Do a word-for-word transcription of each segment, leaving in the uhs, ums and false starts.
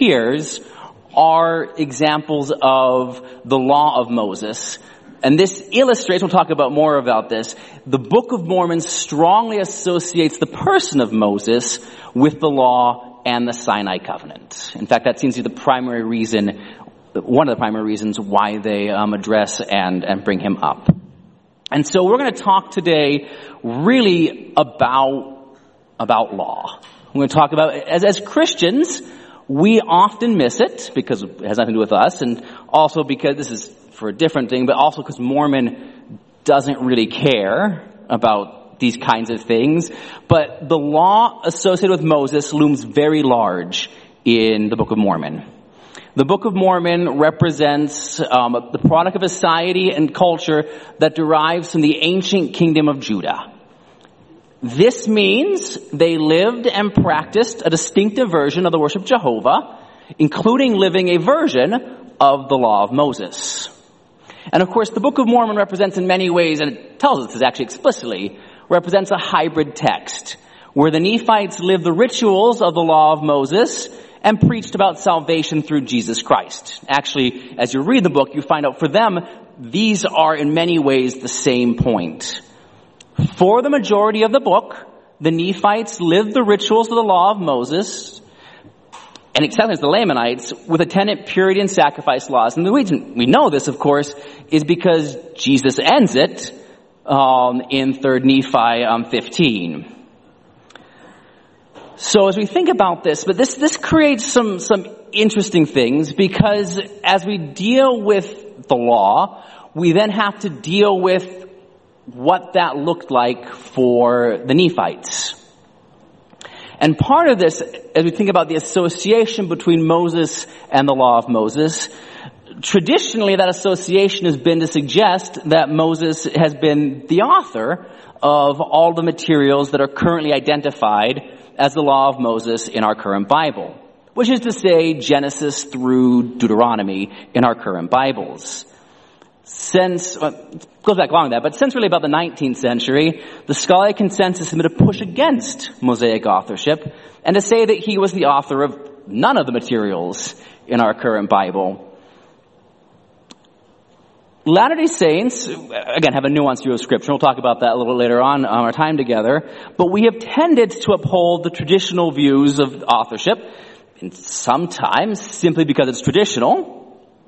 appears are examples of the law of Moses. And this illustrates, we'll talk about more about this, the Book of Mormon strongly associates the person of Moses with the law and the Sinai covenant. In fact, that seems to be the primary reason, one of the primary reasons why they um, address and, and bring him up. And so we're going to talk today really about, about law. We're going to talk about, as, as Christians, we often miss it because it has nothing to do with us, and also because this is for a different thing, but also because Mormon doesn't really care about these kinds of things. But the law associated with Moses looms very large in the Book of Mormon. The Book of Mormon represents um, the product of a society and culture that derives from the ancient kingdom of Judah. This means they lived and practiced a distinctive version of the worship of Jehovah, including living a version of the law of Moses. And of course, the Book of Mormon represents in many ways, and it tells us this actually explicitly, represents a hybrid text, where the Nephites lived the rituals of the law of Moses and preached about salvation through Jesus Christ. Actually, as you read the book, you find out for them, these are in many ways the same point. For the majority of the book, the Nephites lived the rituals of the law of Moses, and except as the Lamanites, with attendant purity and sacrifice laws. And the reason we know this, of course, is because Jesus ends it um, in third Nephi um, fifteen. So as we think about this, but this this creates some some interesting things, because as we deal with the law, we then have to deal with what that looked like for the Nephites. And part of this, as we think about the association between Moses and the law of Moses, traditionally that association has been to suggest that Moses has been the author of all the materials that are currently identified as the law of Moses in our current Bible, which is to say Genesis through Deuteronomy in our current Bibles. Since, well, it goes back long that, but since really about the nineteenth century, the scholarly consensus has been to push against Mosaic authorship and to say that he was the author of none of the materials in our current Bible. Latter-day Saints, again, have a nuanced view of Scripture. We'll talk about that a little later on in our time together. But we have tended to uphold the traditional views of authorship, and sometimes simply because it's traditional.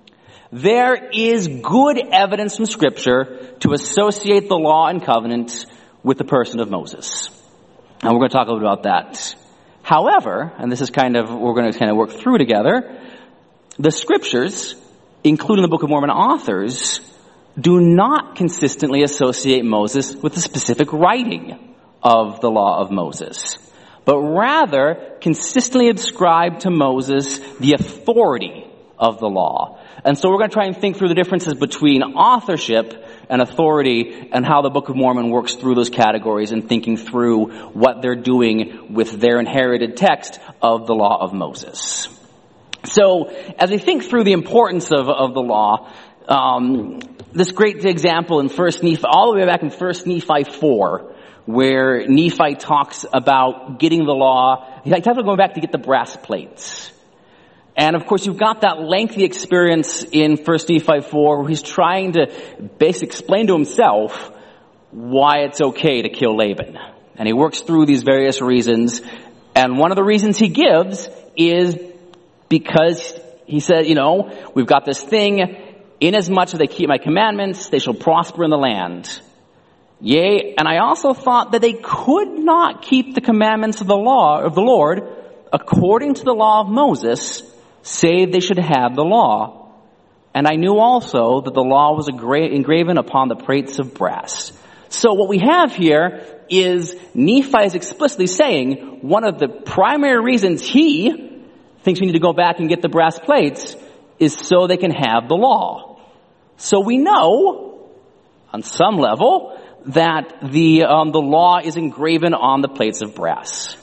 There is good evidence from Scripture to associate the law and covenant with the person of Moses. And we're going to talk a little bit about that. However, and this is kind of, we're going to kind of work through together, the Scriptures, including the Book of Mormon authors, do not consistently associate Moses with the specific writing of the law of Moses, but rather consistently ascribe to Moses the authority of the law. And so we're going to try and think through the differences between authorship and authority and how the Book of Mormon works through those categories and thinking through what they're doing with their inherited text of the law of Moses. So as we think through the importance of, of the law, um, this great example in First Nephi, all the way back in First Nephi four, where Nephi talks about getting the law, he talks about going back to get the brass plates. And of course, you've got that lengthy experience in First Nephi four where he's trying to basically explain to himself why it's okay to kill Laban. And he works through these various reasons. And one of the reasons he gives is because he said, you know, we've got this thing, inasmuch as they keep my commandments, they shall prosper in the land. Yea, and I also thought that they could not keep the commandments of the law of the Lord according to the law of Moses, save they should have the law. And I knew also that the law was engra- engraven upon the plates of brass. So what we have here is Nephi is explicitly saying one of the primary reasons he thinks we need to go back and get the brass plates is so they can have the law. So we know, on some level, that the um, the law is engraven on the plates of brass.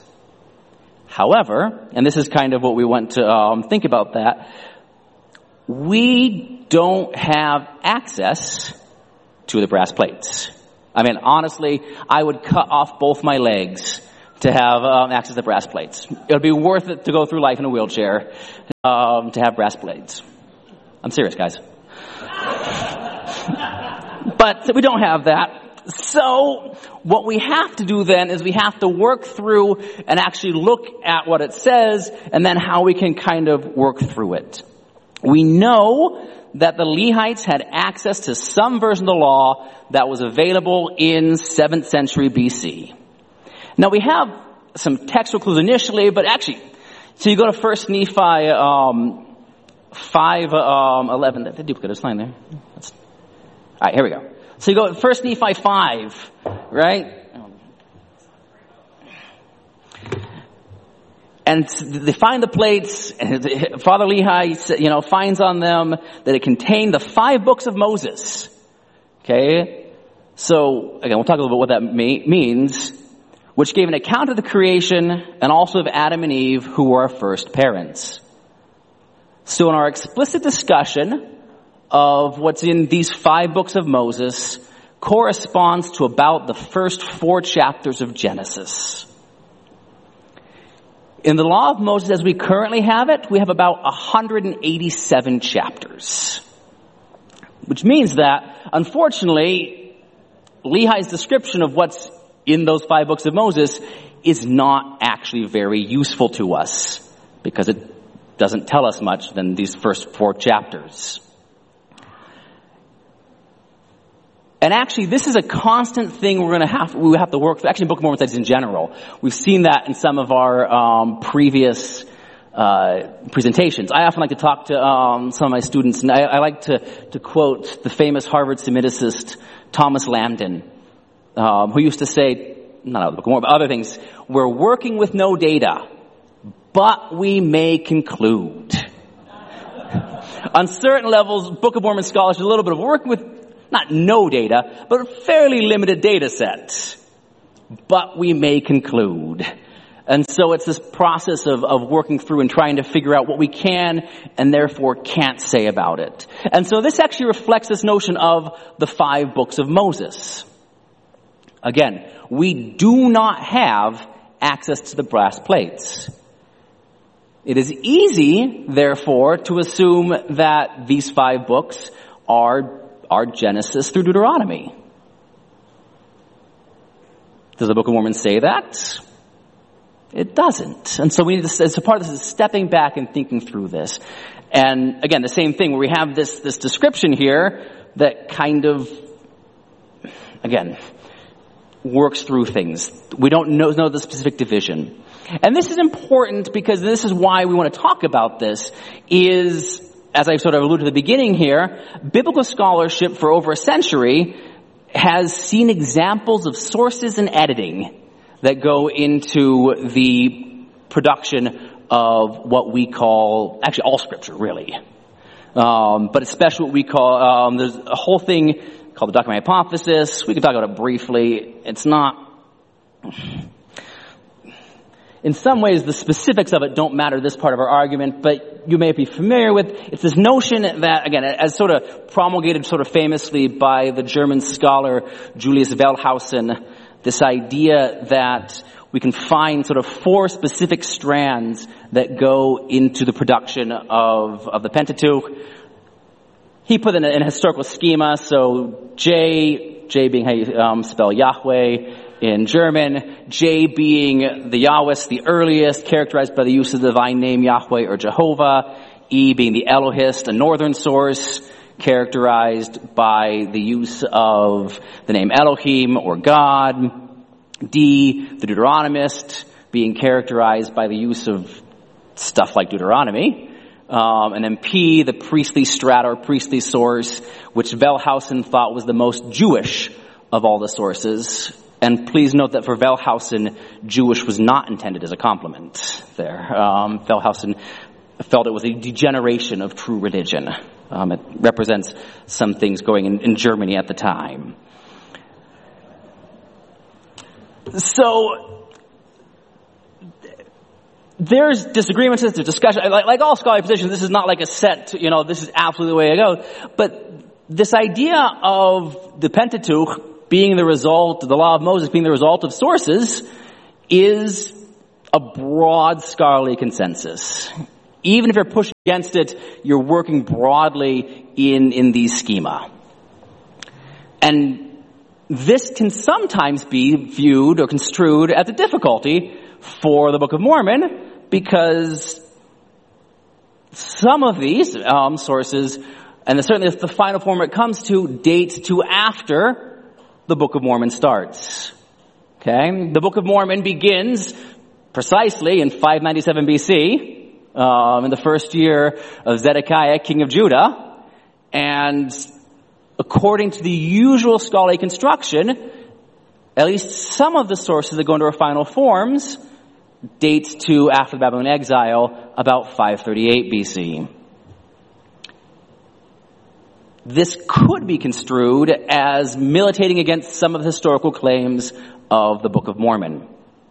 However, and this is kind of what we want to um, think about that, we don't have access to the brass plates. I mean, honestly, I would cut off both my legs to have um, access to brass plates. It would be worth it to go through life in a wheelchair um, to have brass plates. I'm serious, guys. But we don't have that. So what we have to do then is we have to work through and actually look at what it says and then how we can kind of work through it. We know that the Lehites had access to some version of the law that was available in seventh century B C. Now we have some textual clues initially, but actually, so you go to First Nephi um, five um, eleven. The duplicate line there. That's, all right, here we go. So you go to First Nephi five, right? And they find the plates, and Father Lehi, you know, finds on them that it contained the five books of Moses. Okay? So, again, we'll talk a little bit what that may, means, which gave an account of the creation and also of Adam and Eve, who were our first parents. So in our explicit discussion of what's in these five books of Moses corresponds to about the first four chapters of Genesis. In the Law of Moses as we currently have it, we have about one hundred eighty-seven chapters. Which means that, unfortunately, Lehi's description of what's in those five books of Moses is not actually very useful to us, because it doesn't tell us much than these first four chapters. And actually, this is a constant thing we're going to have, we have to work through. Actually, in Book of Mormon studies in general. We've seen that in some of our um, previous uh, presentations. I often like to talk to um, some of my students, and I, I like to, to quote the famous Harvard Semiticist Thomas Lambden, um, who used to say, not out of the Book of Mormon, but other things, we're working with no data, but we may conclude. On certain levels, Book of Mormon scholars do a little bit of working with not no data, but a fairly limited data set. But we may conclude. And so it's this process of, of working through and trying to figure out what we can and therefore can't say about it. And so this actually reflects this notion of the five books of Moses. Again, we do not have access to the brass plates. It is easy, therefore, to assume that these five books are are Genesis through Deuteronomy. Does the Book of Mormon say that? It doesn't. And so we need to, as a part of this is stepping back and thinking through this. And again, the same thing where we have this, this description here that kind of, again, works through things. We don't know, know the specific division. And this is important because this is why we want to talk about this, is, as I sort of alluded to at the beginning here, biblical scholarship for over a century has seen examples of sources and editing that go into the production of what we call, actually all scripture, really. Um, but especially what we call, um, there's a whole thing called the document hypothesis. We can talk about it briefly. It's not... In some ways, the specifics of it don't matter this part of our argument, but you may be familiar with, it's this notion that, again, as sort of promulgated sort of famously by the German scholar Julius Wellhausen, this idea that we can find sort of four specific strands that go into the production of, of the Pentateuch. He put it in a, in a historical schema, so J, J being how you um, spell Yahweh, in German, J being the Yahwist, the earliest, characterized by the use of the divine name Yahweh or Jehovah. E being the Elohist, a northern source, characterized by the use of the name Elohim or God. D, the Deuteronomist, being characterized by the use of stuff like Deuteronomy. Um, and then P, the priestly strata or priestly source, which Wellhausen thought was the most Jewish of all the sources. And please note that for Wellhausen, Jewish was not intended as a compliment there. Um, Wellhausen felt it was a degeneration of true religion. Um, it represents some things going in, in Germany at the time. So, there's disagreements, there's discussion. Like, like all scholarly positions, this is not like a set, you know, this is absolutely the way it goes. But this idea of the Pentateuch being the result, the law of Moses being the result of sources, is a broad scholarly consensus. Even if you're pushed against it, you're working broadly in, in the schema. And this can sometimes be viewed or construed as a difficulty for the Book of Mormon, because some of these um, sources, and certainly the final form it comes to, date to after the Book of Mormon starts. Okay? The Book of Mormon begins precisely in five ninety-seven B C, um, in the first year of Zedekiah, king of Judah, and according to the usual scholarly construction, at least some of the sources that go into our final forms dates to after the Babylonian exile, about five thirty-eight B C. This could be construed as militating against some of the historical claims of the Book of Mormon.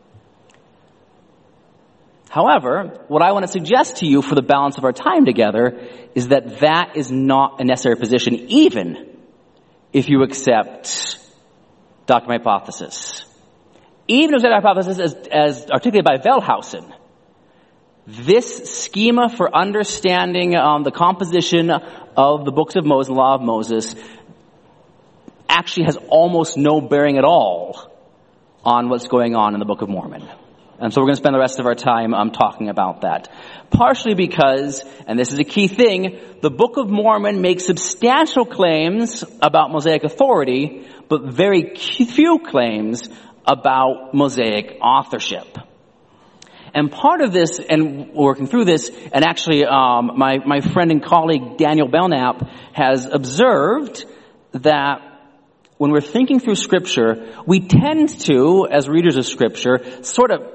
However, what I want to suggest to you for the balance of our time together is that that is not a necessary position, even if you accept doctrinal hypothesis. Even if it's a hypothesis as, as articulated by Wellhausen, this schema for understanding um, the composition of the books of Moses, the law of Moses, actually has almost no bearing at all on what's going on in the Book of Mormon. And so we're going to spend the rest of our time um, talking about that. Partially because, and this is a key thing, the Book of Mormon makes substantial claims about Mosaic authority, but very few claims about Mosaic authorship. And part of this, and working through this, and actually um, my, my friend and colleague Daniel Belknap has observed that when we're thinking through Scripture, we tend to, as readers of Scripture, sort of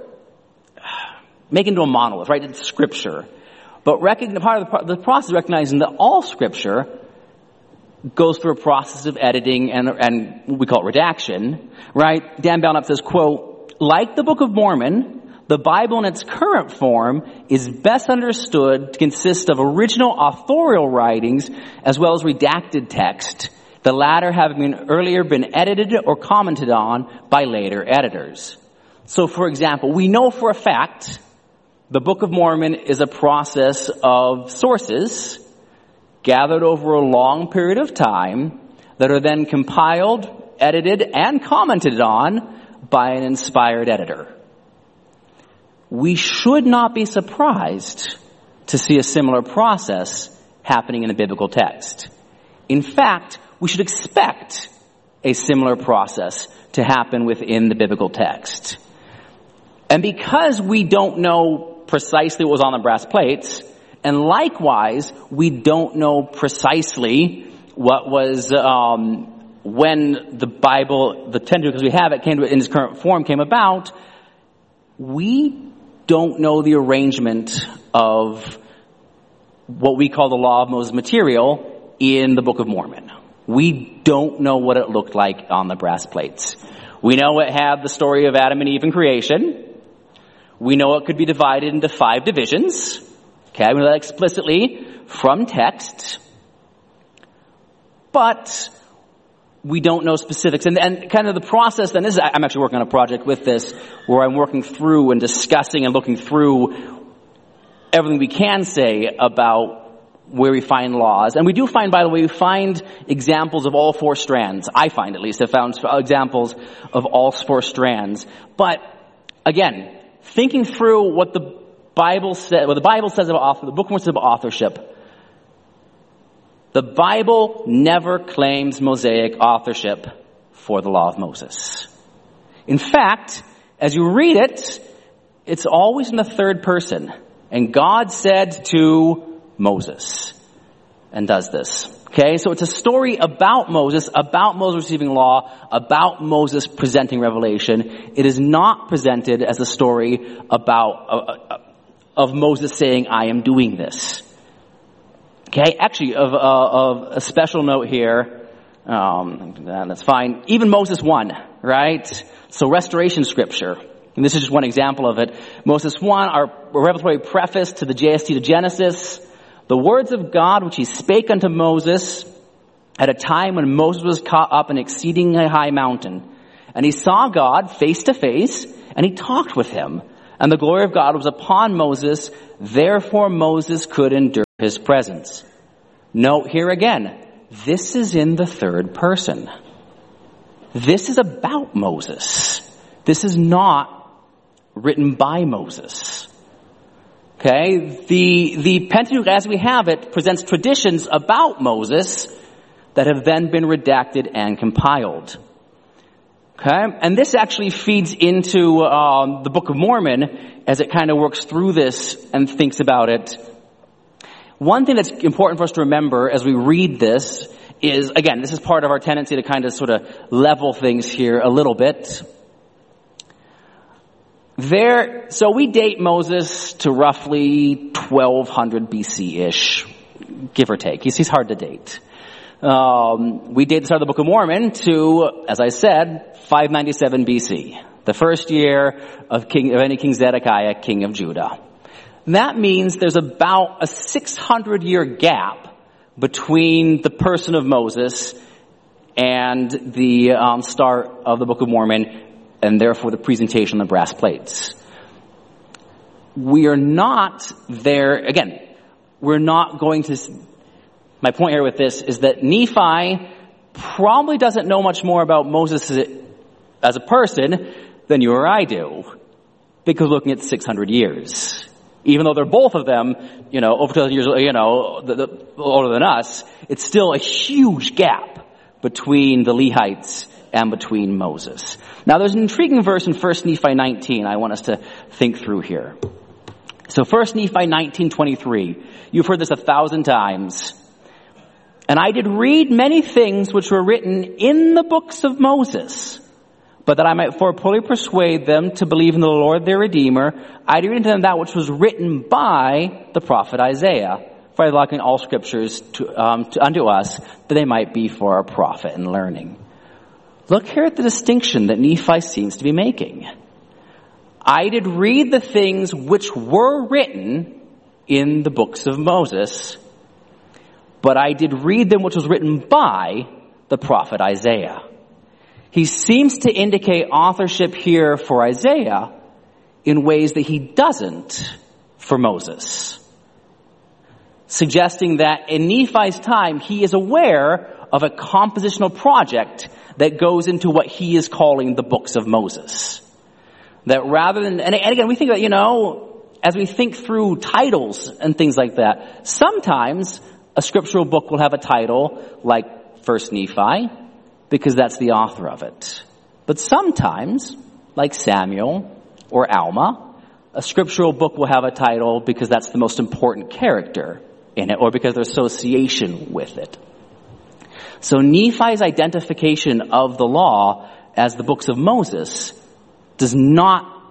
make it into a monolith, right? It's Scripture. But recognize, part of the, the process of recognizing that all Scripture goes through a process of editing and, and we call it redaction, right? Dan Belknap says, quote, like the Book of Mormon, the Bible in its current form is best understood to consist of original authorial writings as well as redacted text, the latter having been earlier been edited or commented on by later editors. So, for example, we know for a fact the Book of Mormon is a process of sources gathered over a long period of time that are then compiled, edited, and commented on by an inspired editor. We should not be surprised to see a similar process happening in a biblical text. In fact, we should expect a similar process to happen within the biblical text. And because we don't know precisely what was on the brass plates, and likewise, we don't know precisely what was, um, when the Bible, the Pentateuch as we have it, came to, in its current form, came about, we don't know the arrangement of what we call the Law of Moses material in the Book of Mormon. We don't know what it looked like on the brass plates. We know it had the story of Adam and Eve in creation. We know it could be divided into five divisions. Okay, we know that explicitly from text. But we don't know specifics. And, and kind of the process then is, I'm actually working on a project with this where I'm working through and discussing and looking through everything we can say about where we find laws. And we do find, by the way, we find examples of all four strands. I find, at least, I've found examples of all four strands. But, again, thinking through what the Bible says, what the Bible says about author, the Book of Mormon says about authorship, the Bible never claims Mosaic authorship for the Law of Moses. In fact, as you read it, it's always in the third person. And God said to Moses, and does this. Okay, so it's a story about Moses, about Moses receiving law, about Moses presenting revelation. It is not presented as a story about, uh, of Moses saying, I am doing this. Okay, actually, of, uh, of a special note here, um, that's fine. Even Moses one, right? So restoration scripture. And this is just one example of it. Moses one, our revelatory preface to the J S T to Genesis. The words of God which he spake unto Moses at a time when Moses was caught up an exceedingly high mountain. And he saw God face to face, and he talked with him, and the glory of God was upon Moses. Therefore Moses could endure his presence. Note here again, this is in the third person. This is about Moses. This is not written by Moses. Okay? The, the Pentateuch as we have it presents traditions about Moses that have then been redacted and compiled. Okay? And this actually feeds into um, the Book of Mormon as it kind of works through this and thinks about it. One thing that's important for us to remember as we read this is, again, this is part of our tendency to kind of sort of level things here a little bit. There, so we date Moses to roughly twelve hundred B C-ish, give or take. He's, he's hard to date. Um, we date the start of the Book of Mormon to, as I said, five ninety-seven B C, the first year of King of any King Zedekiah, king of Judah. And that means there's about a six hundred year gap between the person of Moses and the um, start of the Book of Mormon, and therefore the presentation of the brass plates. We are not there, again, we're not going to, my point here with this is that Nephi probably doesn't know much more about Moses as a person than you or I do, because looking at six hundred years. Even though they're both of them, you know, over two thousand years, you know, the, the, older than us, it's still a huge gap between the Lehites and between Moses. Now, there's an intriguing verse in First Nephi nineteen I want us to think through here. So First Nephi nineteen twenty-three, you've heard this a thousand times. And I did read many things which were written in the books of Moses, but that I might for fully persuade them to believe in the Lord their Redeemer, I did read unto them that which was written by the prophet Isaiah, for I locking all scriptures to, um, to, unto us, that they might be for our profit and learning. Look here at the distinction that Nephi seems to be making. I did read the things which were written in the books of Moses, but I did read them which was written by the prophet Isaiah. He seems to indicate authorship here for Isaiah in ways that he doesn't for Moses, suggesting that in Nephi's time he is aware of a compositional project that goes into what he is calling the books of Moses. That rather than, and again, we think that, you know, as we think through titles and things like that, sometimes a scriptural book will have a title like First Nephi, because that's the author of it. But sometimes, like Samuel or Alma, a scriptural book will have a title because that's the most important character in it, or because of association with it. So Nephi's identification of the law as the books of Moses does not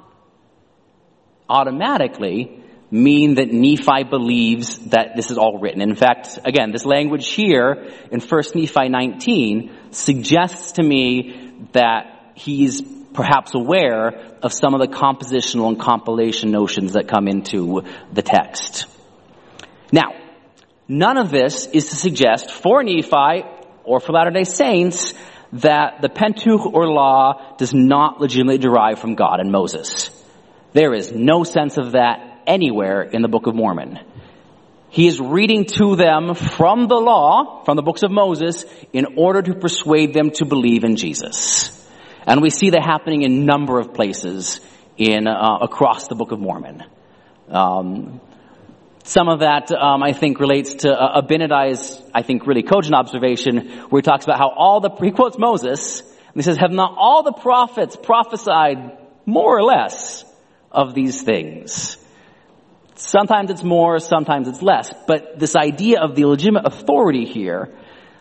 automatically mean that Nephi believes that this is all written. In fact, again, this language here in First Nephi nineteen suggests to me that he's perhaps aware of some of the compositional and compilation notions that come into the text. Now, none of this is to suggest for Nephi or for Latter-day Saints that the Pentateuch or law does not legitimately derive from God and Moses. There is no sense of that anywhere in the Book of Mormon. He is reading to them from the law, from the books of Moses, in order to persuade them to believe in Jesus. And we see that happening in a number of places in uh, across the Book of Mormon. Um, some of that, um, I think, relates to uh, Abinadi's, I think, really cogent observation, where he talks about how all the, he quotes Moses, and he says, have not all the prophets prophesied more or less of these things? Sometimes it's more, sometimes it's less. But this idea of the legitimate authority here,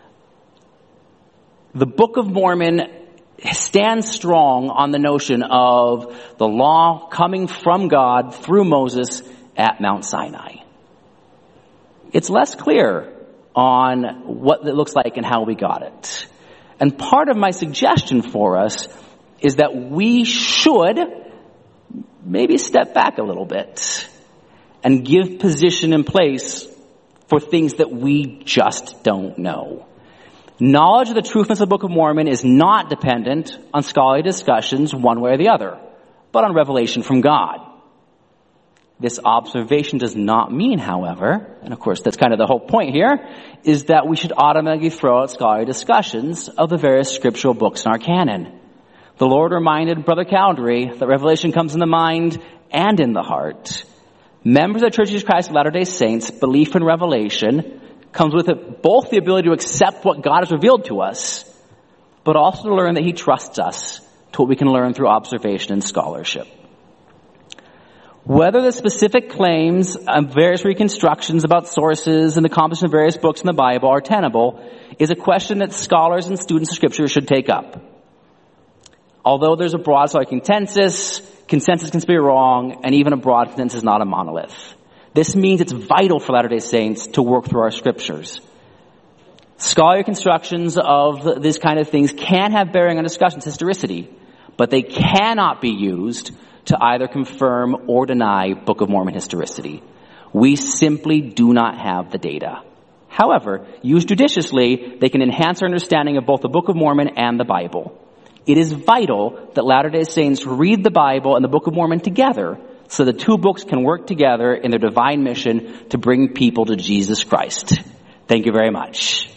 the Book of Mormon stands strong on the notion of the law coming from God through Moses at Mount Sinai. It's less clear on what it looks like and how we got it. And part of my suggestion for us is that we should maybe step back a little bit and give position in place for things that we just don't know. Knowledge of the truthness of the Book of Mormon is not dependent on scholarly discussions one way or the other. but on revelation from God. This observation does not mean, however, and of course that's kind of the whole point here, is that we should automatically throw out scholarly discussions of the various scriptural books in our canon. The Lord reminded Brother Cowdery that revelation comes in the mind and in the heart. Members of the Church of Jesus Christ of Latter-day Saints' belief in revelation comes with it both the ability to accept what God has revealed to us, but also to learn that He trusts us to what we can learn through observation and scholarship. Whether the specific claims of various reconstructions about sources and the composition of various books in the Bible are tenable is a question that scholars and students of Scripture should take up. Although there's a broad scholarly consensus, consensus can be wrong, and even a broad consensus is not a monolith. This means it's vital for Latter-day Saints to work through our Scriptures. Scholarly constructions of this kind of things can have bearing on discussion's historicity, but they cannot be used to either confirm or deny Book of Mormon historicity. We simply do not have the data. However, used judiciously, they can enhance our understanding of both the Book of Mormon and the Bible. It is vital that Latter-day Saints read the Bible and the Book of Mormon together so the two books can work together in their divine mission to bring people to Jesus Christ. Thank you very much.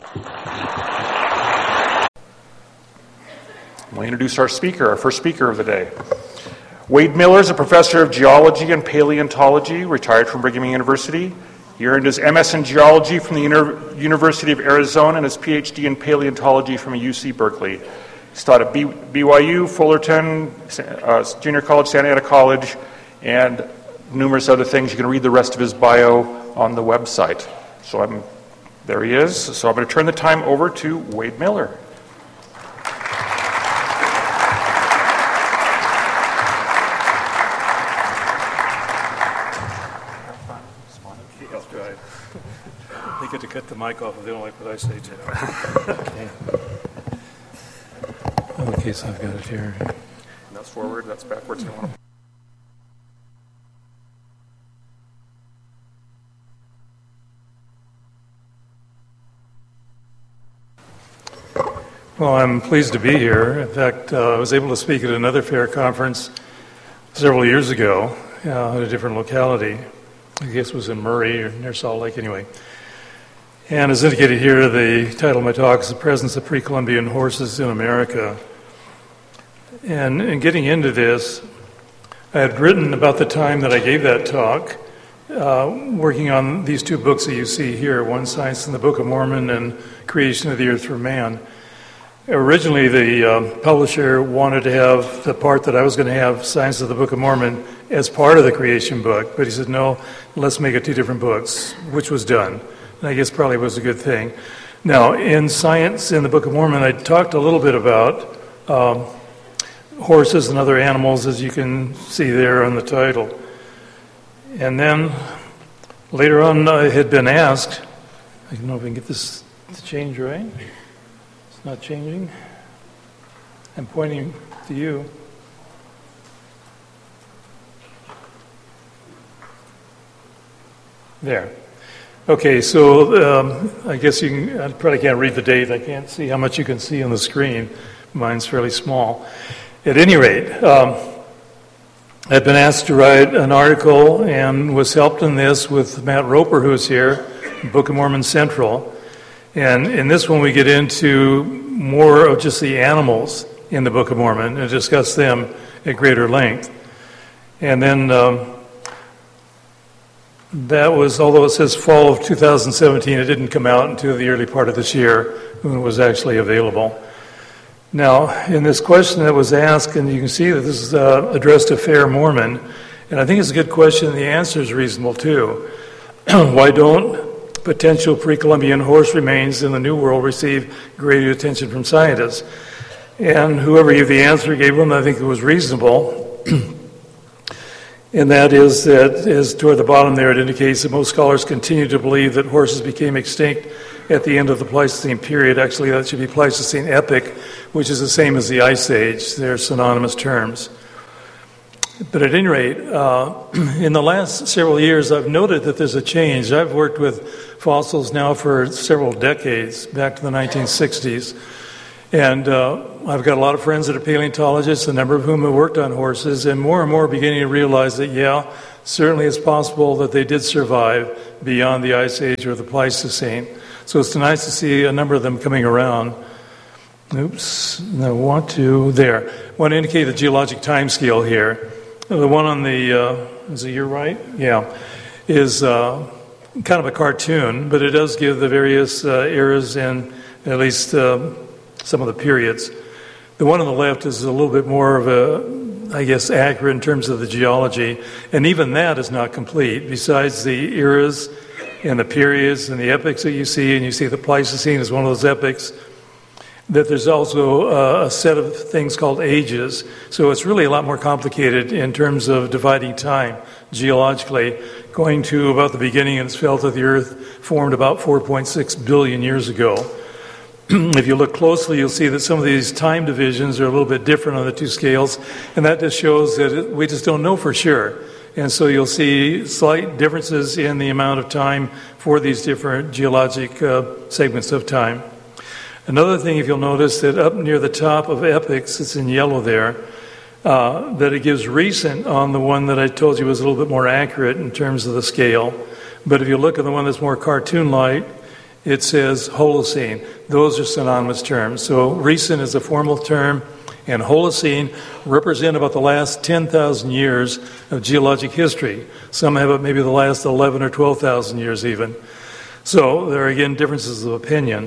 We'll introduce our speaker, our first speaker of the day. Wade Miller is a professor of geology and paleontology, retired from Brigham Young University. He earned his M S in geology from the Uni- University of Arizona and his P H D in paleontology from U C Berkeley. He's taught at B- BYU, Fullerton, uh, Junior College, Santa Ana College, and numerous other things. You can read the rest of his bio on the website. So I'm, there he is. So I'm going to turn the time over to Wade Miller. They get to cut the mic off if they don't like what I say, Jim. Okay. Okay, so I've got it here. And that's forward, that's backwards. Well, I'm pleased to be here. In fact, uh, I was able to speak at another fair conference several years ago uh, at a different locality. I guess it was in Murray or near Salt Lake anyway. And as indicated here, the title of my talk is The Presence of Pre-Columbian Horses in America. And in getting into this, I had written about the time that I gave that talk, uh, working on these two books that you see here, One Science in the Book of Mormon and Creation of the Earth through Man. Originally, the uh, publisher wanted to have the part that I was going to have, Science of the Book of Mormon, as part of the creation book. But he said, no, let's make it two different books, which was done. And I guess probably was a good thing. Now, in Science in the Book of Mormon, I talked a little bit about um, horses and other animals, as you can see there on the title. And then later on, I had been asked, I don't know if I can get this to change right. It's not changing. I'm pointing to you. There. Okay, so um, I guess you can, I probably can't read the date. I can't see how much you can see on the screen. Mine's fairly small. At any rate, um, I've been asked to write an article and was helped in this with Matt Roper, who's here, Book of Mormon Central. And in this one, we get into more of just the animals in the Book of Mormon and discuss them at greater length. And then um, that was, although it says fall of two thousand seventeen, it didn't come out until the early part of this year when it was actually available. Now, in this question that was asked, and you can see that this is uh, addressed to Fair Mormon, and I think it's a good question, and the answer is reasonable too. Why don't potential pre-Columbian horse remains in the New World receive greater attention from scientists? And whoever gave the answer gave them, I think it was reasonable. And that is that, as toward the bottom there, it indicates that most scholars continue to believe that horses became extinct at the end of the Pleistocene period. Actually, that should be Pleistocene epoch, which is the same as the Ice Age. They're synonymous terms. But at any rate, uh, in the last several years, I've noted that there's a change. I've worked with fossils now for several decades, back to the nineteen sixties. And uh, I've got a lot of friends that are paleontologists, a number of whom have worked on horses, and more and more beginning to realize that, yeah, certainly it's possible that they did survive beyond the Ice Age or the Pleistocene. So it's nice to see a number of them coming around. Oops, I want to, there. I want to indicate the geologic time scale here. The one on the, uh, is it your right? Yeah, is uh, kind of a cartoon, but it does give the various uh, eras and at least uh, some of the periods. The one on the left is a little bit more of a, I guess, accurate in terms of the geology, and even that is not complete. Besides the eras and the periods and the epochs that you see, and you see the Pleistocene as one of those epochs, that there's also uh, a set of things called ages. So it's really a lot more complicated in terms of dividing time geologically, going to about the beginning and it's felt that the Earth formed about four point six billion years ago. If you look closely, you'll see that some of these time divisions are a little bit different on the two scales, and that just shows that it, we just don't know for sure. And so you'll see slight differences in the amount of time for these different geologic uh, segments of time. Another thing, if you'll notice, that up near the top of epochs, it's in yellow there, uh, that it gives recent on the one that I told you was a little bit more accurate in terms of the scale. But if you look at the one that's more cartoon-like, it says Holocene. Those are synonymous terms. So recent is a formal term, and Holocene represent about the last ten thousand years of geologic history. Some have it maybe the last eleven or twelve thousand years even. So there are, again, differences of opinion.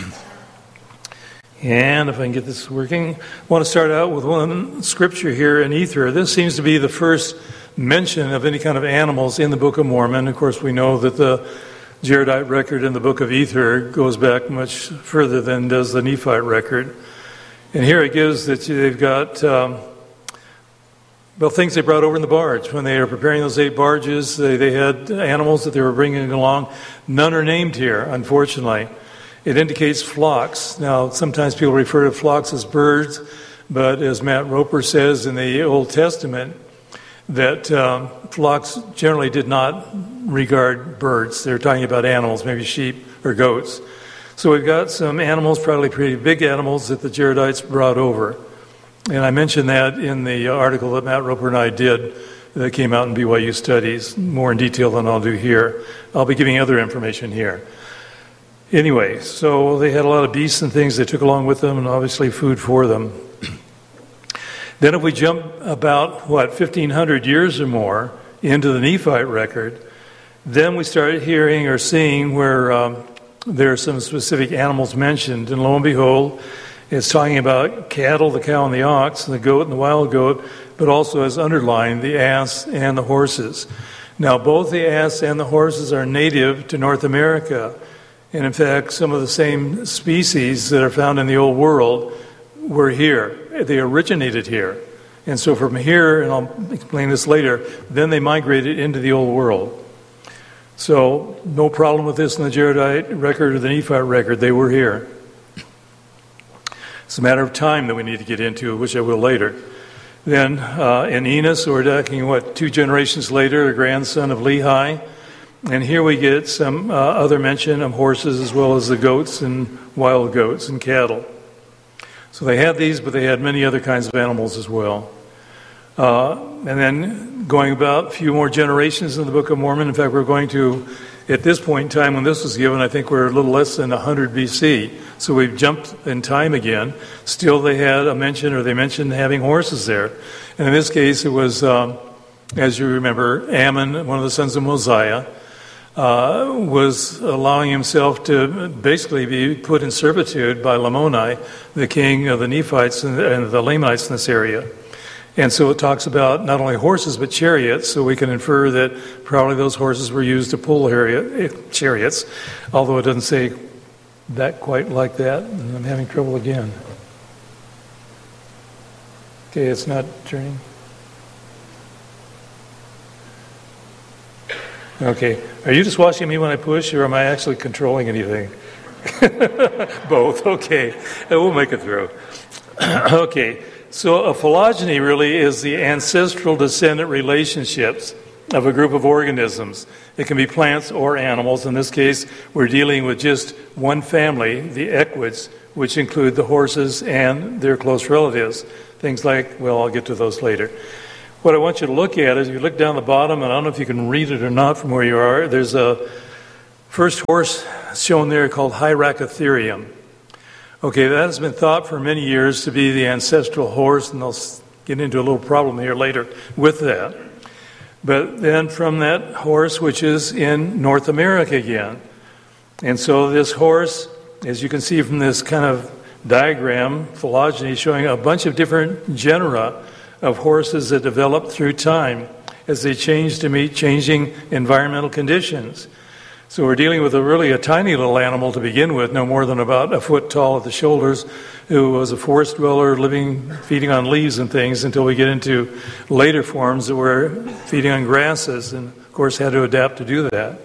And if I can get this working, I want to start out with one scripture here in Ether. This seems to be the first mention of any kind of animals in the Book of Mormon. Of course, we know that the Jaredite record in the Book of Ether goes back much further than does the Nephite record. And here it gives that they've got, um, well, things they brought over in the barge. When they were preparing those eight barges, they, they had animals that they were bringing along. None are named here, unfortunately. It indicates flocks. Now, sometimes people refer to flocks as birds, but as Matt Roper says in the Old Testament, that um, flocks generally did not regard birds. They're talking about animals, maybe sheep or goats. So we've got some animals, probably pretty big animals, that the Jaredites brought over. And I mentioned that in the article that Matt Roper and I did that came out in B Y U Studies, more in detail than I'll do here. I'll be giving other information here. Anyway, so they had a lot of beasts and things they took along with them, and obviously food for them. Then if we jump about, what, fifteen hundred years or more into the Nephite record, then we start hearing or seeing where um, there are some specific animals mentioned. And lo and behold, it's talking about cattle, the cow and the ox, and the goat and the wild goat, but also as underlined, the ass and the horses. Now, both the ass and the horses are native to North America. And in fact, some of the same species that are found in the Old World were here. They originated here. And so from here, and I'll explain this later, then they migrated into the Old World. So no problem with this in the Jaredite record or the Nephite record. They were here. It's a matter of time that we need to get into, which I will later. Then uh, in Enos, we're talking, what, two generations later, a grandson of Lehi. And here we get some uh, other mention of horses as well as the goats and wild goats and cattle. So they had these, but they had many other kinds of animals as well. Uh, and then going about a few more generations in the Book of Mormon. In fact, we're going to, at this point in time when this was given, I think we're a little less than one hundred B C. So we've jumped in time again. Still they had a mention, or they mentioned having horses there. And in this case, it was, um, as you remember, Ammon, one of the sons of Mosiah, Uh, was allowing himself to basically be put in servitude by Lamoni, the king of the Nephites and, and the Lamanites in this area. And so it talks about not only horses but chariots, so we can infer that probably those horses were used to pull chariots, although it doesn't say that quite like that, and I'm having trouble again. Okay, it's not turning. Okay. Are you just watching me when I push, or am I actually controlling anything? Both. Okay. We'll make it through. Okay. So a phylogeny really is the ancestral descendant relationships of a group of organisms. It can be plants or animals. In this case, we're dealing with just one family, the equids, which include the horses and their close relatives. Things like, well, I'll get to those later. What I want you to look at is you look down the bottom, and I don't know if you can read it or not from where you are. There's a first horse shown there called Hyracotherium. Okay, that has been thought for many years to be the ancestral horse, and I'll get into a little problem here later with that. But then from that horse, which is in North America again. And so this horse, as you can see from this kind of diagram, phylogeny, showing a bunch of different genera of horses that developed through time as they changed to meet changing environmental conditions. So we're dealing with a really a tiny little animal to begin with, no more than about a foot tall at the shoulders, who was a forest dweller living, feeding on leaves and things until we get into later forms that were feeding on grasses and, of course, had to adapt to do that.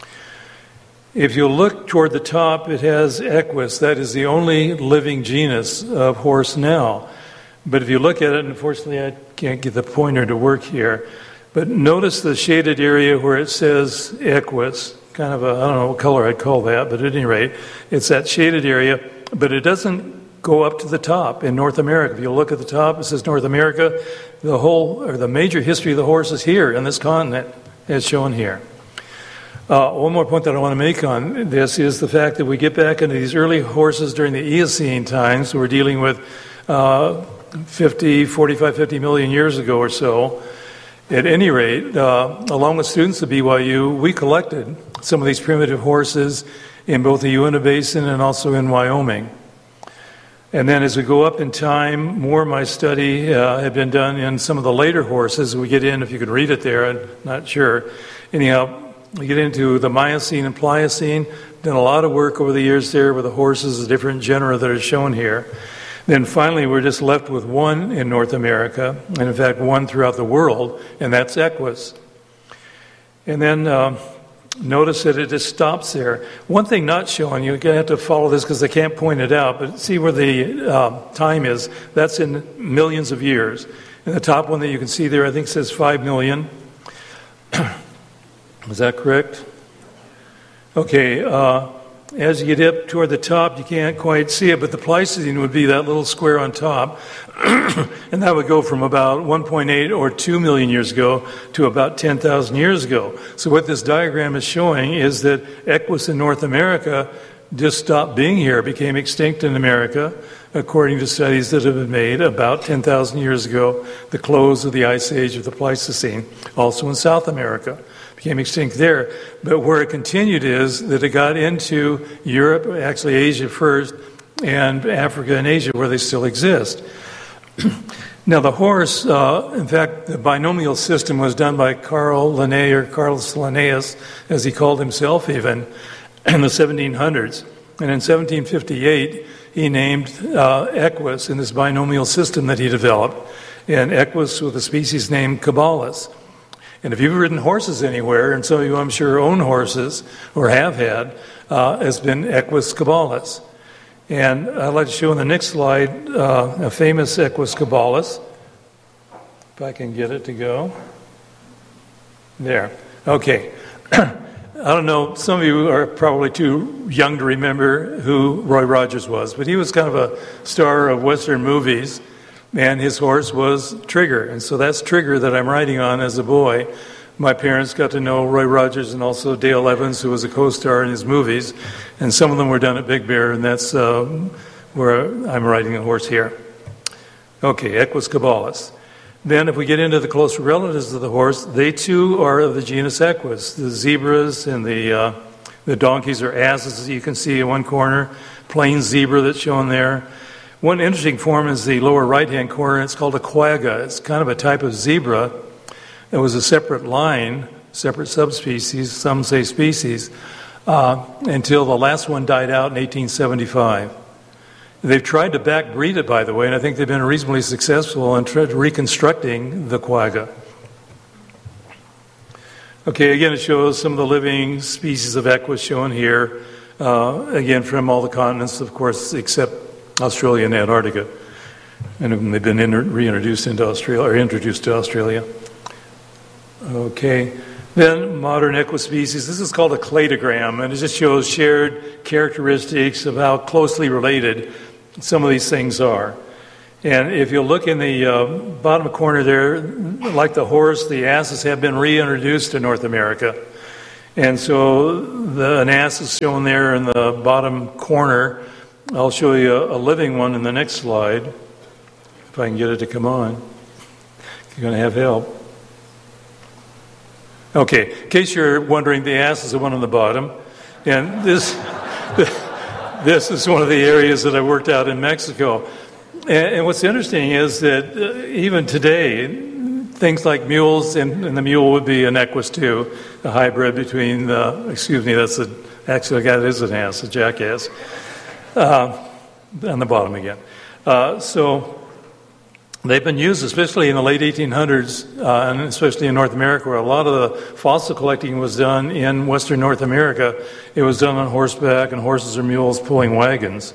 If you look toward the top, it has Equus. That is the only living genus of horse now. But if you look at it, unfortunately, I can't get the pointer to work here, but notice the shaded area where it says Equus. Kind of a, I don't know what color I'd call that, but at any rate, it's that shaded area, but it doesn't go up to the top in North America. If you look at the top, it says North America. The whole, or the major history of the horse is here in this continent, as shown here. Uh, one more point that I want to make on this is the fact that we get back into these early horses during the Eocene times. We're dealing with uh, fifty, forty-five, fifty million years ago or so. At any rate, uh, along with students at B Y U, we collected some of these primitive horses in both the Uinta Basin and also in Wyoming. And then as we go up in time, more of my study uh, had been done in some of the later horses. We get in, if you could read it there, I'm not sure. Anyhow, we get into the Miocene and Pliocene. Done a lot of work over the years there with the horses, the different genera that are shown here. Then finally, we're just left with one in North America, and in fact, one throughout the world, and that's Equus. And then uh, notice that it just stops there. One thing not shown, you're going to have to follow this because I can't point it out, but see where the uh, time is. That's in millions of years. And the top one that you can see there, I think, says five million. Is that correct? Okay. Uh, As you get up toward the top, you can't quite see it, but the Pleistocene would be that little square on top, and that would go from about one point eight or two million years ago to about ten thousand years ago. So what this diagram is showing is that Equus in North America just stopped being here, became extinct in America, according to studies that have been made about ten thousand years ago, the close of the Ice Age of the Pleistocene, also in South America. Became extinct there. But where it continued is that it got into Europe, actually Asia first, and Africa and Asia, where they still exist. Now, the horse, uh, in fact, the binomial system was done by Carl Linné, or Carlos Linnaeus, as he called himself even, in the seventeen hundreds. And in seventeen fifty-eight, he named uh, Equus in this binomial system that he developed, and Equus with a species named Cabalis. And if you've ridden horses anywhere, and some of you I'm sure own horses or have had, uh, has been Equus Cabalis. And I'd like to show on the next slide uh, a famous Equus Cabalis. If I can get it to go. There. Okay. I don't know, some of you are probably too young to remember who Roy Rogers was, but he was kind of a star of Western movies. And his horse was Trigger. And so that's Trigger that I'm riding on as a boy. My parents got to know Roy Rogers and also Dale Evans, who was a co-star in his movies. And some of them were done at Big Bear, and that's uh, where I'm riding a horse here. Okay, Equus Cabalis. Then if we get into the closer relatives of the horse, they too are of the genus Equus. The zebras and the, uh, the donkeys are asses, as you can see in one corner. Plain zebra that's shown there. One interesting form is the lower right-hand corner. It's called a quagga. It's kind of a type of zebra. It was a separate line, separate subspecies, some say species, uh, until the last one died out in eighteen seventy-five. They've tried to backbreed it, by the way, and I think they've been reasonably successful in reconstructing the quagga. Okay, again, it shows some of the living species of Equus shown here, uh, again, from all the continents, of course, except Australia and Antarctica, and they've been inter- reintroduced into Australia, or introduced to Australia. Okay, Then modern equispecies. This is called a cladogram, and it just shows shared characteristics of how closely related some of these things are. And if you look in the uh, bottom corner there, like the horse, the asses have been reintroduced to North America. And so the, an ass is shown there in the bottom corner. I'll show you a, a living one in the next slide, if I can get it to come on. You're going to have help. Okay, in case you're wondering, the ass is the one on the bottom. And this, this is one of the areas that I worked out in Mexico. And, and what's interesting is that uh, even today, things like mules, and, and the mule would be an equus too, a hybrid between, the, excuse me, that's a, actually a guy that is an ass, a jackass, uh, on the bottom again. Uh, so they've been used, especially in the late eighteen hundreds, uh, and especially in North America, where a lot of the fossil collecting was done in Western North America. It was done on horseback and horses or mules pulling wagons.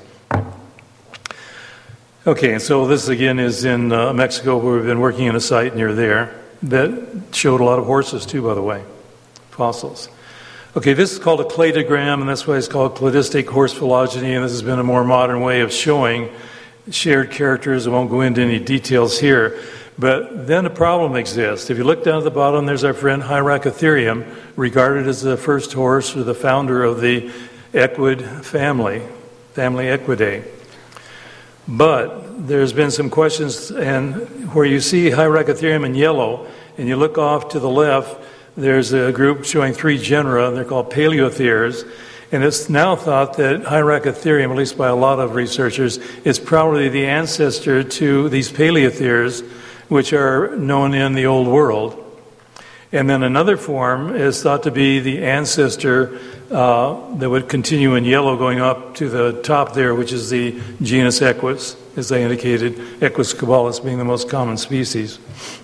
Okay, and so this again is in uh, Mexico, where we've been working in a site near there that showed a lot of horses too, by the way, fossils. Okay, this is called a cladogram, and that's why it's called cladistic horse phylogeny, and this has been a more modern way of showing shared characters. I won't go into any details here, but then a problem exists. If you look down at the bottom, there's our friend Hyracotherium, regarded as the first horse or the founder of the equid family, family Equidae. But there's been some questions, and where you see Hyracotherium in yellow, and you look off to the left, there's a group showing three genera, and they're called Paleotheres. And it's now thought that Hyracotherium, at least by a lot of researchers, is probably the ancestor to these Paleotheres, which are known in the Old World. And then another form is thought to be the ancestor uh, that would continue in yellow going up to the top there, which is the genus Equus, as I indicated, Equus caballus being the most common species.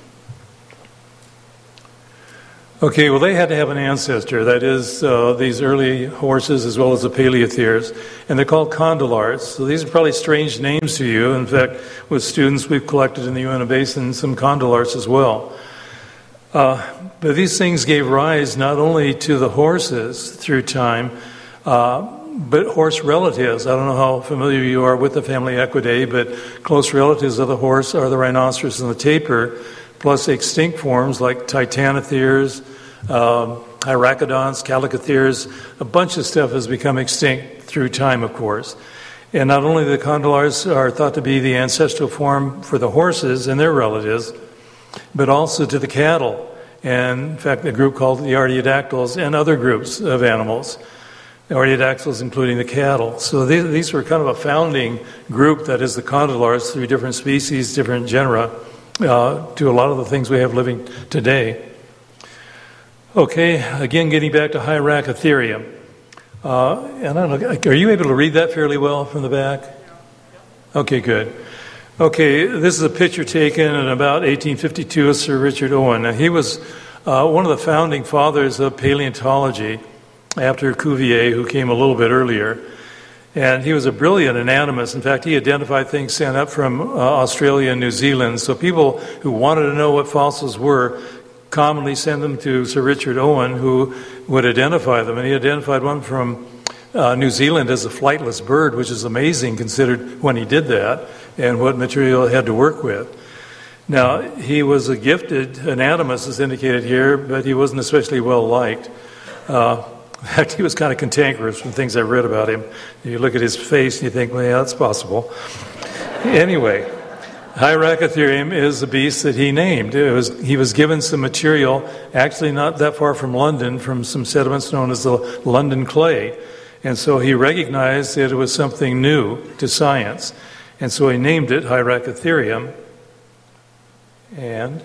Okay, well, they had to have an ancestor, that is, uh, these early horses as well as the Paleotheres, and they're called condylars. So these are probably strange names to you. In fact, with students, we've collected in the Uinta Basin some condylars as well. Uh, but these things gave rise not only to the horses through time, uh, but horse relatives. I don't know how familiar you are with the family Equidae, but close relatives of the horse are the rhinoceros and the tapir, plus extinct forms like Titanotheres, uh, Hyracoodonts, Calicotheres. A bunch of stuff has become extinct through time, of course. And not only the condylars are thought to be the ancestral form for the horses and their relatives, but also to the cattle. And in fact, a group called the Artiodactyls and other groups of animals. The Artiodactyls including the cattle. So these, these were kind of a founding group, that is the condylars, through different species, different genera, Uh, to a lot of the things we have living today. Okay, again, getting back to Hyracotherium. Uh, and I don't know, are you able to read that fairly well from the back? Okay, good. Okay, this is a picture taken in about eighteen fifty-two of Sir Richard Owen. Now, he was uh, one of the founding fathers of paleontology after Cuvier, who came a little bit earlier. And he was a brilliant anatomist. In fact, he identified things sent up from uh, Australia and New Zealand. So people who wanted to know what fossils were commonly sent them to Sir Richard Owen, who would identify them. And he identified one from uh, New Zealand as a flightless bird, which is amazing considered when he did that and what material he had to work with. Now, he was a gifted anatomist, as indicated here, but he wasn't especially well liked. Uh, In fact, he was kind of cantankerous from things I've read about him. You look at his face and you think, well, yeah, that's possible. Anyway, Hyracotherium is the beast that he named. It was, he was given some material, actually not that far from London, from some sediments known as the London clay. And so he recognized that it was something new to science. And so he named it Hyracotherium. And...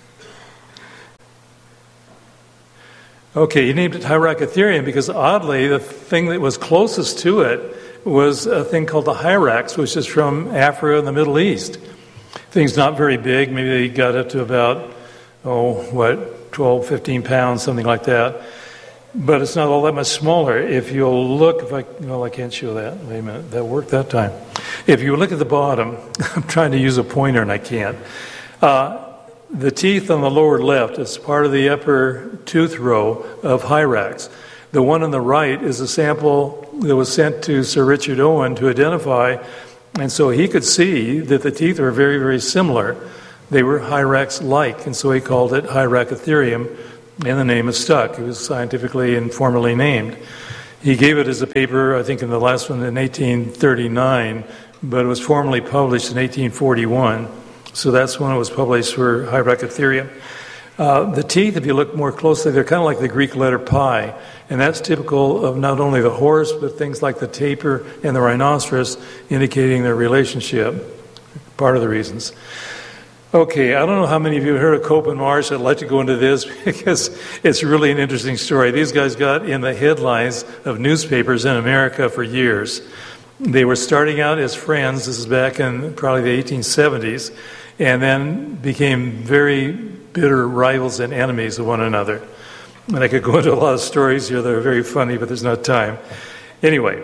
Okay, he named it Hyracotherium because, oddly, the thing that was closest to it was a thing called the hyrax, which is from Africa and the Middle East. Thing's not very big. Maybe they got up to about, oh, what, twelve, fifteen pounds, something like that. But it's not all that much smaller. If you'll look, if I, well, I can't show that. Wait a minute, that worked that time. If you look at the bottom, I'm trying to use a pointer and I can't. Uh, The teeth on the lower left is part of the upper tooth row of Hyrax. The one on the right is a sample that was sent to Sir Richard Owen to identify, and so he could see that the teeth were very, very similar. They were Hyrax-like, and so he called it Hyracotherium, and the name is stuck. It was scientifically and formally named. He gave it as a paper, I think in the last one in eighteen thirty-nine, but it was formally published in eighteen forty-one. So that's when it was published for Hyracotherium. Uh, the teeth, if you look more closely, they're kind of like the Greek letter pi, and that's typical of not only the horse, but things like the tapir and the rhinoceros, indicating their relationship, part of the reasons. Okay, I don't know how many of you have heard of Cope and Marsh. I'd like to go into this because it's really an interesting story. These guys got in the headlines of newspapers in America for years. They were starting out as friends, this is back in probably the eighteen seventies, and then became very bitter rivals and enemies of one another. And I could go into a lot of stories here that are very funny, but there's not time. Anyway,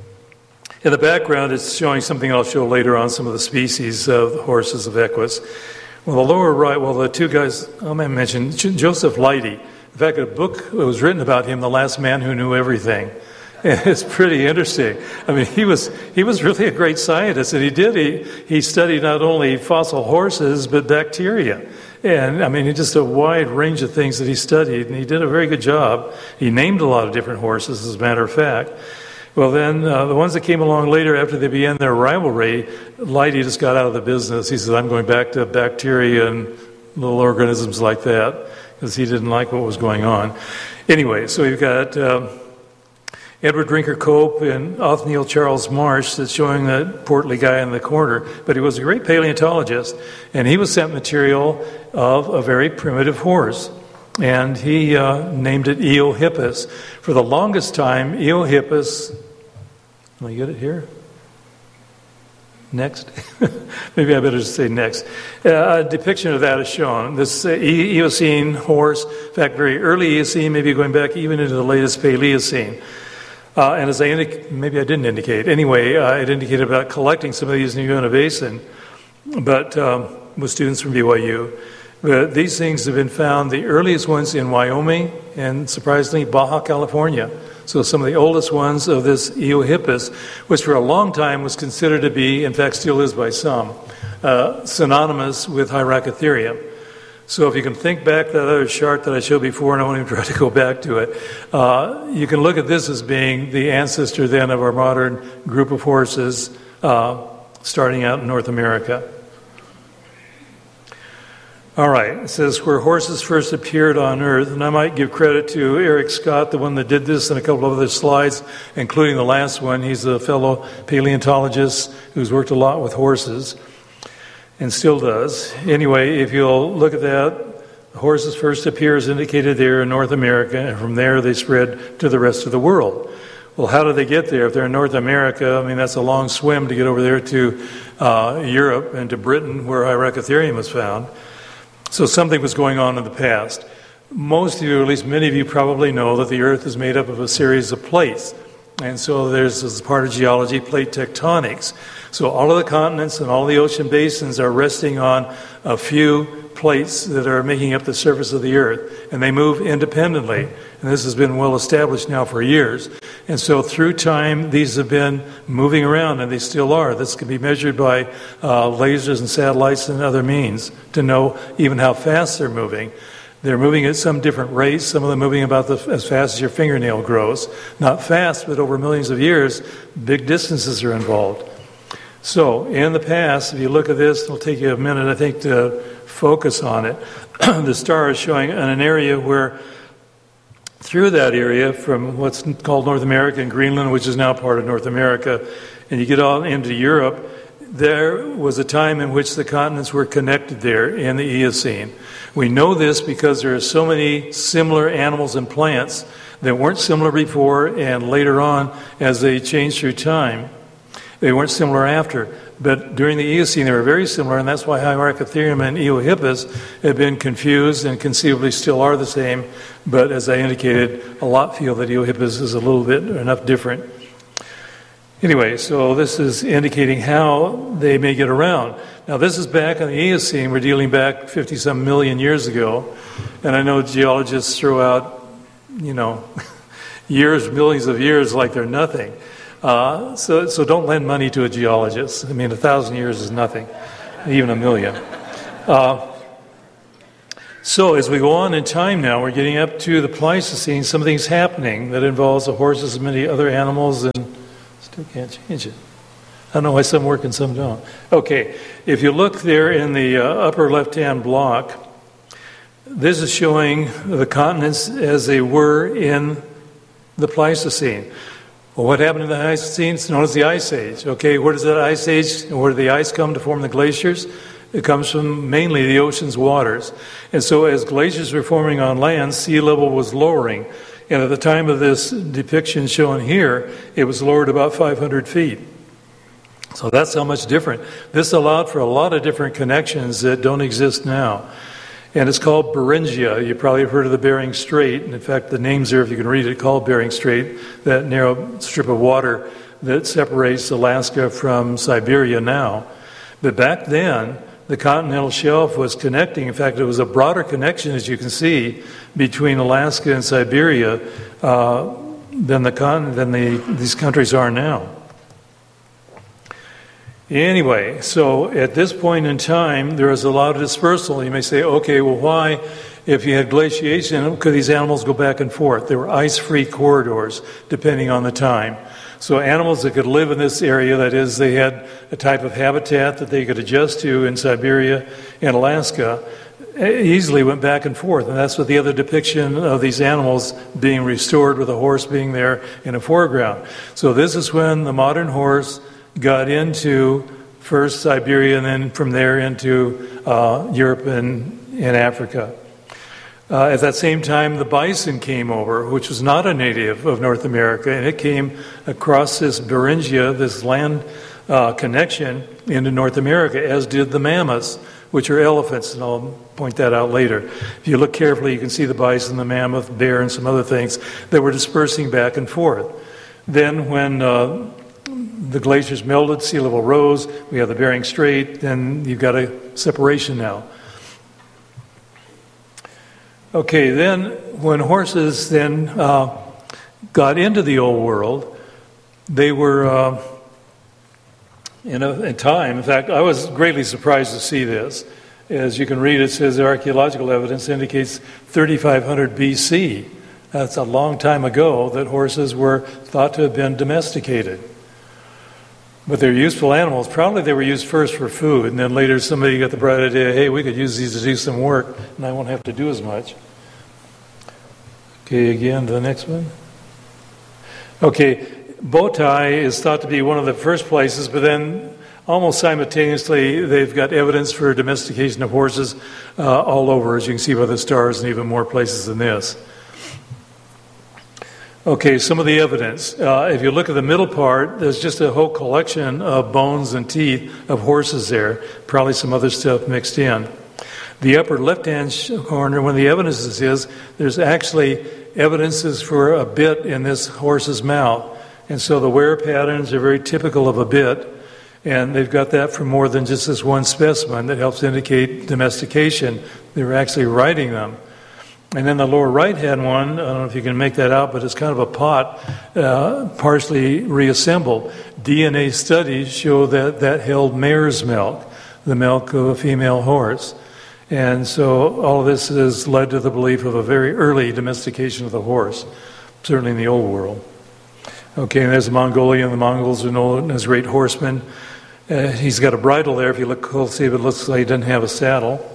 in the background, it's showing something I'll show later on, some of the species of the horses of Equus. Well, the lower right, well, the two guys, I might mention, Joseph Leidy. In fact, a book was written about him, The Last Man Who Knew Everything. It's pretty interesting. I mean, he was he was really a great scientist, and he did. He, he studied not only fossil horses, but bacteria. And, I mean, just a wide range of things that he studied, and he did a very good job. He named a lot of different horses, as a matter of fact. Well, then, uh, the ones that came along later after they began their rivalry, Leidy just got out of the business. He said, I'm going back to bacteria and little organisms like that, because he didn't like what was going on. Anyway, so we've got um, Edward Drinker Cope and Othniel Charles Marsh that's showing that portly guy in the corner. But he was a great paleontologist, and he was sent material of a very primitive horse. And he uh, named it Eohippus. For the longest time, Eohippus... Can I get it here? Next? Maybe I better just say next. Uh, a depiction of that is shown. This uh, Eocene horse, in fact, very early Eocene, maybe going back even into the latest Paleocene. Uh, and as I indic- maybe I didn't indicate. Anyway, uh, it indicated about collecting some of these in the Uinta Basin, but um, with students from B Y U. But these things have been found, the earliest ones in Wyoming and, surprisingly, Baja California. So some of the oldest ones of this Eohippus, which for a long time was considered to be, in fact still is by some, uh, synonymous with Hyracotherium. So if you can think back to that other chart that I showed before, and I won't even try to go back to it, uh, you can look at this as being the ancestor then of our modern group of horses uh, starting out in North America. All right, it says where horses first appeared on Earth, and I might give credit to Eric Scott, the one that did this, and a couple of other slides, including the last one. He's a fellow paleontologist who's worked a lot with horses, and still does. Anyway, if you'll look at that, horses first appear as indicated there in North America, and from there they spread to the rest of the world. Well, how do they get there? If they're in North America, I mean, that's a long swim to get over there to uh, Europe and to Britain, where Hyracotherium was found. So something was going on in the past. Most of you, or at least many of you, probably know that the Earth is made up of a series of plates. And so there's, as part of geology, plate tectonics. So all of the continents and all the ocean basins are resting on a few plates that are making up the surface of the Earth. And they move independently. And this has been well established now for years. And so through time, these have been moving around, and they still are. This can be measured by uh, lasers and satellites and other means to know even how fast they're moving. They're moving at some different rates, some of them moving about the, as fast as your fingernail grows. Not fast, but over millions of years, big distances are involved. So, in the past, if you look at this, it'll take you a minute, I think, to focus on it. The star is showing in an area where, through that area, from what's called North America and Greenland, which is now part of North America, and you get on into Europe, there was a time in which the continents were connected there in the Eocene. We know this because there are so many similar animals and plants that weren't similar before, and later on, as they changed through time, they weren't similar after. But during the Eocene, they were very similar, and that's why Hyracotherium and Eohippus have been confused and conceivably still are the same. But as I indicated, a lot feel that Eohippus is a little bit enough different. Anyway, so this is indicating how they may get around. Now, this is back on the Eocene. We're dealing back fifty-some million years ago. And I know geologists throw out, you know, years, millions of years like they're nothing. Uh, so, so don't lend money to a geologist. I mean, a thousand years is nothing, even a million. Uh, so as we go on in time now, we're getting up to the Pleistocene. Something's happening that involves the horses and many other animals, and still can't change it. I don't know why some work and some don't. Okay, if you look there in the uh, upper left-hand block, this is showing the continents as they were in the Pleistocene. Well, what happened in the Pleistocene? It's known as the Ice Age. Okay, where does that Ice Age, where did the ice come to form the glaciers? It comes from mainly the ocean's waters. And so as glaciers were forming on land, sea level was lowering. And at the time of this depiction shown here, it was lowered about five hundred feet. So that's how much different. This allowed for a lot of different connections that don't exist now. And it's called Beringia. You probably have heard of the Bering Strait. And in fact, the name's there, if you can read it, called Bering Strait, that narrow strip of water that separates Alaska from Siberia now. But back then, the continental shelf was connecting. In fact, it was a broader connection, as you can see, between Alaska and Siberia uh, than the con- than the, these countries are now. Anyway, so at this point in time, there is a lot of dispersal. You may say, okay, well, why, if you had glaciation, could these animals go back and forth? There were ice-free corridors, depending on the time. So animals that could live in this area, that is, they had a type of habitat that they could adjust to in Siberia and Alaska, easily went back and forth. And that's what the other depiction of these animals being restored with a horse being there in the foreground. So this is when the modern horse got into first Siberia and then from there into uh, Europe and, and Africa. Uh, at that same time, the bison came over, which was not a native of North America, and it came across this Beringia, this land uh, connection, into North America, as did the mammoths, which are elephants, and I'll point that out later. If you look carefully, you can see the bison, the mammoth, bear, and some other things that were dispersing back and forth. Then when uh, the glaciers melted, sea level rose, we have the Bering Strait, then you've got a separation now. Okay, then when horses then uh, got into the old world, they were uh, in a in time. In fact, I was greatly surprised to see this. As you can read, it says archaeological evidence indicates thirty-five hundred B C. That's a long time ago that horses were thought to have been domesticated. But they're useful animals. Probably they were used first for food, and then later somebody got the bright idea, hey, we could use these to do some work, and I won't have to do as much. Okay, again, the next one. Okay, Botai is thought to be one of the first places, but then almost simultaneously they've got evidence for domestication of horses uh, all over, as you can see by the stars, and even more places than this. Okay, some of the evidence. Uh, if you look at the middle part, there's just a whole collection of bones and teeth of horses there, probably some other stuff mixed in. The upper left-hand corner, one of the evidences is there's actually evidences for a bit in this horse's mouth. And so the wear patterns are very typical of a bit. And they've got that from more than just this one specimen that helps indicate domestication. They were actually riding them. And then the lower right-hand one, I don't know if you can make that out, but it's kind of a pot, uh, partially reassembled. D N A studies show that that held mare's milk, the milk of a female horse. And so all of this has led to the belief of a very early domestication of the horse, certainly in the old world. Okay, and there's the Mongolian. The Mongols are known as great horsemen. Uh, he's got a bridle there. If you look closely, it looks like he doesn't have a saddle.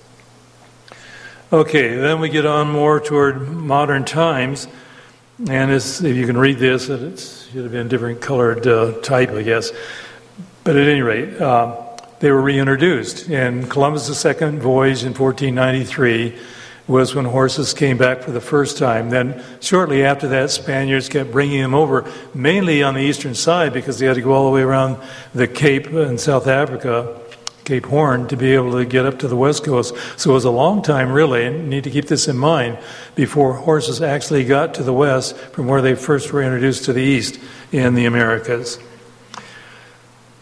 Okay, then we get on more toward modern times. And it's, if you can read this, it should have been different colored uh, type, I guess. But at any rate, uh, they were reintroduced. And Columbus' second voyage in fourteen ninety-three was when horses came back for the first time. Then shortly after that, Spaniards kept bringing them over, mainly on the eastern side because they had to go all the way around the Cape in South Africa, Cape Horn, to be able to get up to the west coast. So it was a long time, really, and you need to keep this in mind, before horses actually got to the west from where they first were introduced to the east in the Americas.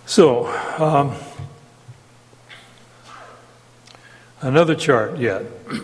So, um, another chart yet.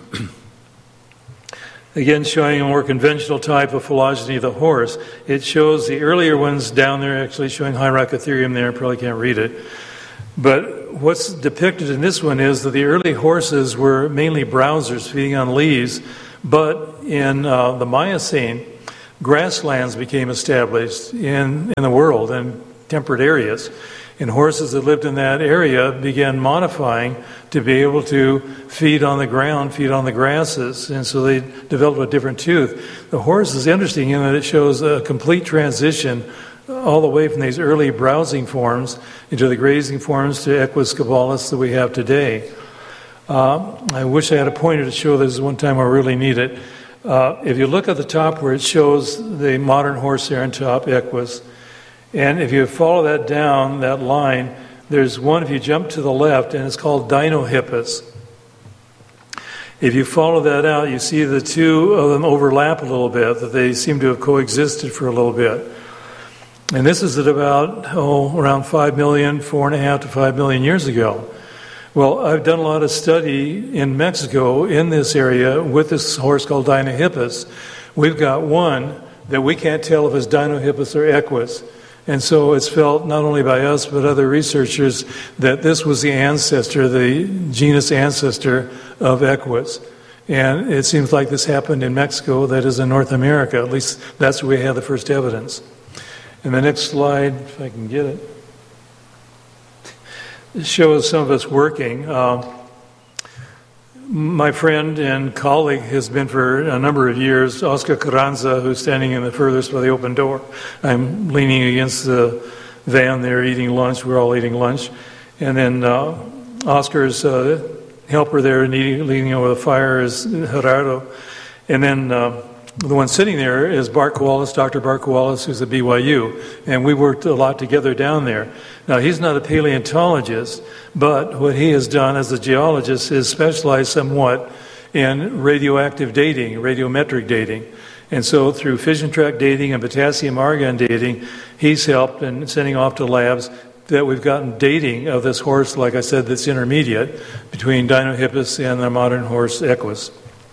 Again, showing a more conventional type of phylogeny of the horse. It shows the earlier ones down there, actually showing Hyracotherium there. Probably can't read it. But what's depicted in this one is that the early horses were mainly browsers feeding on leaves. But in uh, the Miocene, grasslands became established in, in the world in temperate areas. And horses that lived in that area began modifying to be able to feed on the ground, feed on the grasses. And so they developed a different tooth. The horse is interesting in that it shows a complete transition all the way from these early browsing forms into the grazing forms to Equus caballus that we have today. Uh, I wish I had a pointer to show this one time I really need it. Uh, if you look at the top where it shows the modern horse there on top, Equus, and if you follow that down, that line, there's one if you jump to the left, and it's called Dinohippus. If you follow that out, you see the two of them overlap a little bit, that they seem to have coexisted for a little bit. And this is at about, oh, around five million, four and a half to five million years ago. Well, I've done a lot of study in Mexico in this area with this horse called Dinohippus. We've got one that we can't tell if it's Dinohippus or Equus. And so it's felt not only by us but other researchers that this was the ancestor, the genus ancestor of Equus. And it seems like this happened in Mexico, that is in North America. At least that's where we have the first evidence. And the next slide, if I can get it, shows some of us working. Uh, my friend and colleague has been for a number of years, Oscar Carranza, who's standing in the furthest by the open door. I'm leaning against the van there eating lunch. We're all eating lunch. And then uh, Oscar's uh, helper there eating, leaning over the fire is Gerardo. And then uh, the one sitting there is Bart Koalas, Doctor Bart Koalas, who's at B Y U. And we worked a lot together down there. Now, he's not a paleontologist, but what he has done as a geologist is specialize somewhat in radioactive dating, radiometric dating. And so through fission track dating and potassium argon dating, he's helped in sending off to labs that we've gotten dating of this horse, like I said, that's intermediate between Dinohippus and the modern horse Equus.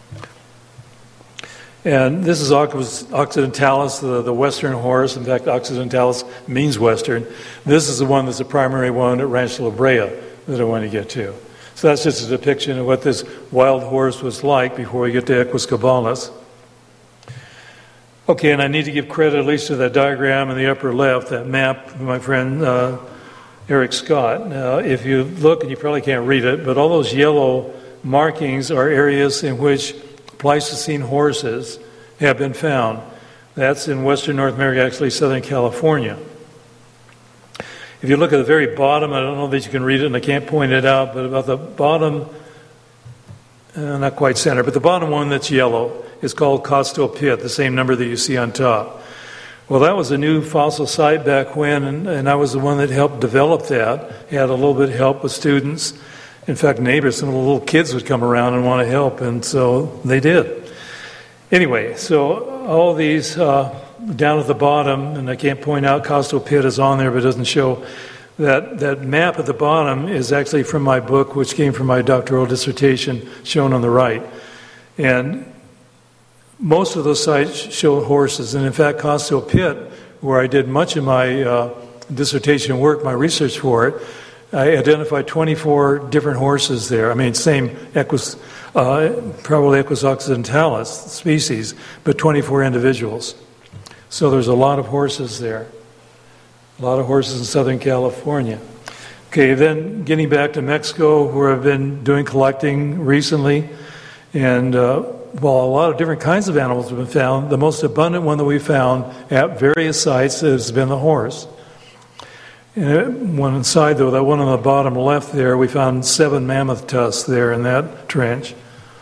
And this is Occidentalis, the, the western horse. In fact, Occidentalis means western. This is the one that's the primary one at Rancho La Brea that I want to get to. So that's just a depiction of what this wild horse was like before we get to Equus caballus. Okay, and I need to give credit at least to that diagram in the upper left, that map, my friend uh, Eric Scott. Now, if you look, and you probably can't read it, but all those yellow markings are areas in which Pleistocene horses have been found. That's in western North America, actually southern California. If you look at the very bottom, I don't know that you can read it and I can't point it out, but about the bottom, uh, not quite center, but the bottom one that's yellow is called Costo Pit, the same number that you see on top. Well, that was a new fossil site back when, and, and I was the one that helped develop that. Had a little bit of help with students. In fact, neighbors, some of the little kids would come around and want to help, and so they did. Anyway, so all these uh, down at the bottom, and I can't point out, Costo Pit is on there, but it doesn't show. That, that map at the bottom is actually from my book, which came from my doctoral dissertation, shown on the right. And most of those sites show horses, and in fact, Costo Pit, where I did much of my uh, dissertation work, my research for it, I identified twenty-four different horses there. I mean, same Equus, uh, probably Equus occidentalis species, but twenty-four individuals. So there's a lot of horses there. A lot of horses in Southern California. Okay, then getting back to Mexico, where I've been doing collecting recently. And uh, while a lot of different kinds of animals have been found, the most abundant one that we found at various sites has been the horse. And one inside, though, that one on the bottom left there, we found seven mammoth tusks there in that trench.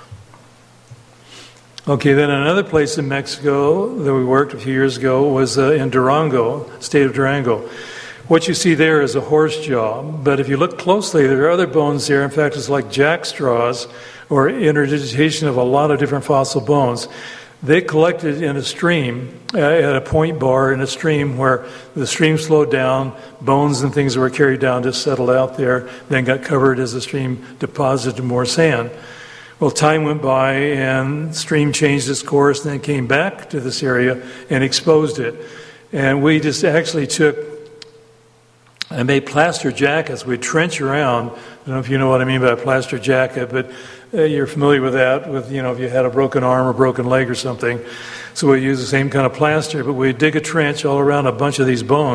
Okay, then another place in Mexico that we worked a few years ago was uh, in Durango, state of Durango. What you see there is a horse jaw, but if you look closely, there are other bones there. In fact, it's like jack straws or interdigitation of a lot of different fossil bones. They collected in a stream, uh, at a point bar in a stream where the stream slowed down, bones and things that were carried down just settled out there, then got covered as the stream deposited more sand. Well, time went by and the stream changed its course and then came back to this area and exposed it. And we just actually took and made plaster jackets. We'd trench around. I don't know if you know what I mean by a plaster jacket, but uh, you're familiar with that, with, you know, if you had a broken arm or broken leg or something. So we use the same kind of plaster, but we dig a trench all around a bunch of these bones.